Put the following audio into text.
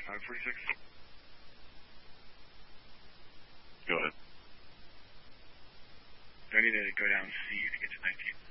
546. Go ahead. I need to go down C to get to 19.